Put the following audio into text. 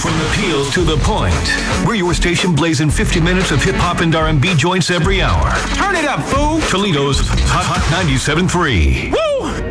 From the peels to the point, we're your station blazing 50 minutes of hip-hop and R&B joints every hour. Turn it up, fool! Toledo's Hot 97.3. Woo!